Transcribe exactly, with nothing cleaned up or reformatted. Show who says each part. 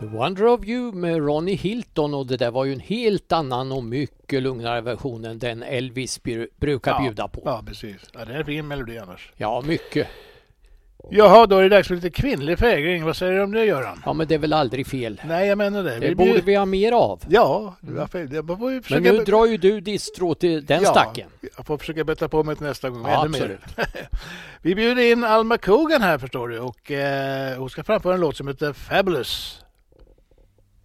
Speaker 1: The Wonder of You med Ronnie Hilton, och det där var ju en helt annan och mycket lugnare version än den Elvis brukar
Speaker 2: ja,
Speaker 1: bjuda på.
Speaker 2: Ja, precis. Ja, det är en fin melodi annars.
Speaker 1: Ja, mycket.
Speaker 2: Jaha, då är det dags för lite kvinnlig fägring. Vad säger du om det, Göran?
Speaker 1: Ja, men det är väl aldrig fel.
Speaker 2: Nej, jag menar det.
Speaker 1: Det
Speaker 2: vi
Speaker 1: borde
Speaker 2: blir...
Speaker 1: vi ha mer av.
Speaker 2: Ja, mm. jag får försöka...
Speaker 1: Men nu drar ju du distro till den
Speaker 2: ja,
Speaker 1: stacken.
Speaker 2: Jag får försöka bättra på mig till nästa gång.
Speaker 1: Ja,
Speaker 2: ännu
Speaker 1: absolut.
Speaker 2: Mer. Vi bjuder in Alma Cogan här, förstår du. Och eh, hon ska framföra en låt som heter Fabulous.